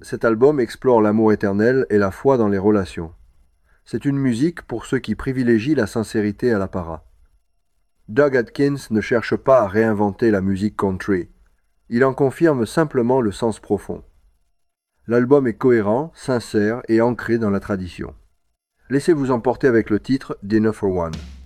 cet album explore l'amour éternel et la foi dans les relations. C'est une musique pour ceux qui privilégient la sincérité à l'apparat. Doug Atkins ne cherche pas à réinventer la musique country. Il en confirme simplement le sens profond. L'album est cohérent, sincère et ancré dans la tradition. Laissez-vous emporter avec le titre Dinner for One.